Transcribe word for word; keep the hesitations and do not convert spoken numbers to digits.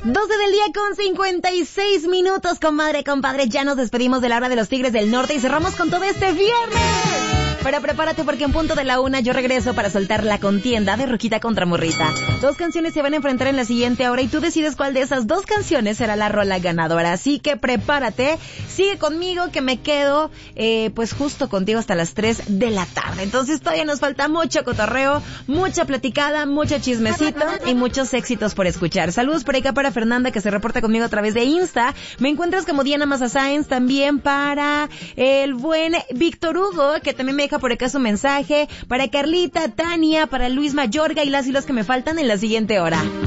doce del día con cincuenta y seis minutos, comadre, compadre. Ya nos despedimos de la hora de los Tigres del Norte y cerramos con todo este viernes. Pero prepárate porque en punto de la una yo regreso para soltar la contienda de Ruquita contra Morrita. Dos canciones se van a enfrentar en la siguiente hora y tú decides cuál de esas dos canciones será la rola ganadora. Así que prepárate, sigue conmigo que me quedo eh, pues justo contigo hasta las tres de la tarde. Entonces todavía nos falta mucho cotorreo, mucha platicada, mucho chismecito y muchos éxitos por escuchar. Saludos por acá para Fernanda que se reporta conmigo a través de Insta. Me encuentras como Diana Mazasáenz, también para el buen Víctor Hugo que también me deja por acá su mensaje, para Carlita, Tania, para Luis Mayorga y las y los que me faltan en la siguiente hora.